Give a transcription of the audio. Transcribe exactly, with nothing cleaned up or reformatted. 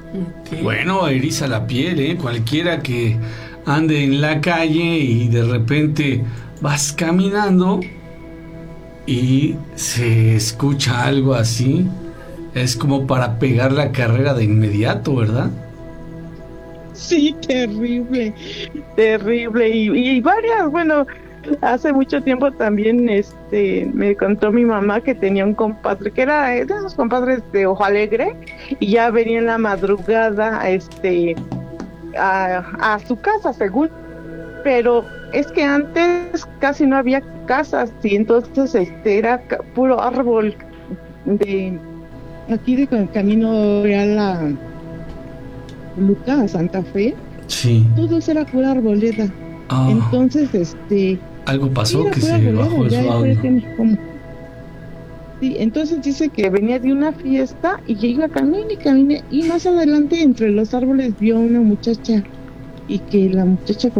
Okay. Bueno, eriza la piel, ¿eh? Cualquiera que ande en la calle y de repente vas caminando y se escucha algo así, es como para pegar la carrera de inmediato, ¿verdad? Sí, terrible, terrible. Y, y varias, bueno, hace mucho tiempo también este me contó mi mamá que tenía un compadre, que era de esos compadres de Ojo Alegre, y ya venía en la madrugada este a, a su casa, según. Pero es que antes casi no había casas y entonces este era ca- puro árbol de aquí de ca- camino real a Lucas, a Santa Fe, Sí. todo eso era pura arboleda. Ah, Entonces, este, algo sí, pasó era que pura se arboleda, bajó ya su después audio. tiene como. Sí, entonces dice que venía de una fiesta y que iba caminando y caminando y más adelante entre los árboles vio una muchacha y que la muchacha